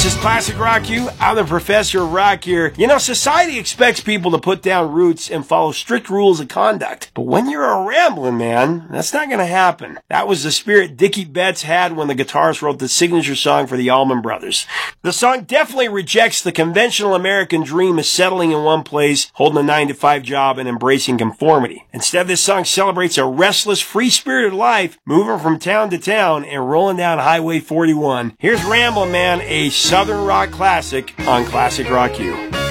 This is Classic Rock U. I'm the Professor of Rock here. You know, society expects people to put down roots and follow strict rules of conduct. But when you're a rambling man, that's not going to happen. That was the spirit Dickie Betts had when the guitarist wrote the signature song for the Allman Brothers. The song definitely rejects the conventional American dream of settling in one place, holding a 9-to-5 job, and embracing conformity. Instead, this song celebrates a restless, free-spirited life, moving from town to town and rolling down Highway 41. Here's Ramblin' Man, a Southern rock classic on Classic Rock U.